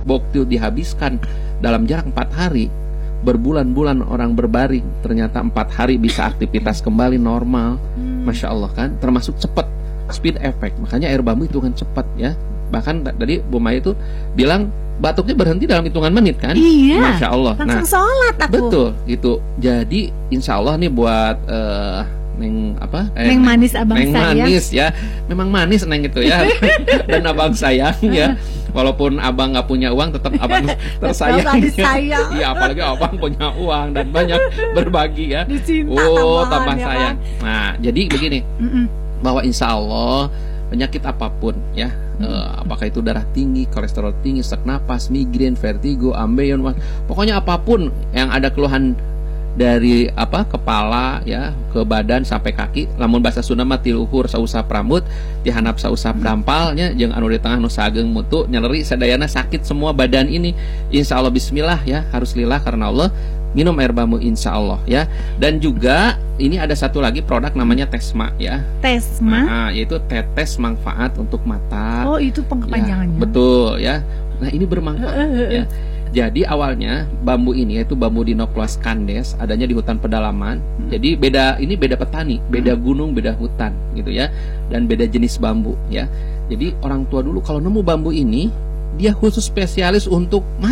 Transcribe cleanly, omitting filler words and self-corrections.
waktu dihabiskan dalam jarak 4 hari, berbulan-bulan orang berbaring, ternyata 4 hari bisa aktivitas kembali normal. Masya Allah kan, termasuk cepat, speed effect. Makanya air bambu itu kan cepat ya. Bahkan tadi Bu Maya itu bilang batuknya berhenti dalam hitungan menit kan. Iya, Masya Allah. langsung sholat aku. Betul gitu. Jadi insya Allah nih buat Neng Neng manis abang Neng saya. manis ya, memang manis Neng itu ya. Dan abang sayang ya. Walaupun abang nggak punya uang, tetap abang tersayang. Disayang. Iya, apalagi abang punya uang dan banyak berbagi ya. Dicinta tambah ya sayang. kan? Nah, jadi begini, bahwa insya Allah penyakit apapun ya, apakah itu darah tinggi, kolesterol tinggi, sesak napas, migrain, vertigo, ambeien, pokoknya apapun yang ada keluhan dari kepala ya ke badan sampai kaki, lamun bahasa Sunda mah tiluhur sausap rambut, dihanap sausap dampalnya, jeung anu di tengah nu sageng mutu nyeleri sadayana sakit semua badan ini. Insya Allah bismillah ya, harus lillah karena Allah, minum air bambu insya Allah ya. Dan juga ini ada satu lagi produk namanya Tesma ya. Tesma? Nah, yaitu tetes manfaat untuk mata. Oh, itu kepanjangannya. Ya, betul ya. Nah, ini bermanfaat ya. Jadi awalnya bambu ini yaitu bambu Dinoclous candes, adanya di hutan pedalaman. Jadi beda petani, beda gunung, beda hutan gitu ya. Dan beda jenis bambu ya. Jadi orang tua dulu kalau nemu bambu ini, dia khusus spesialis untuk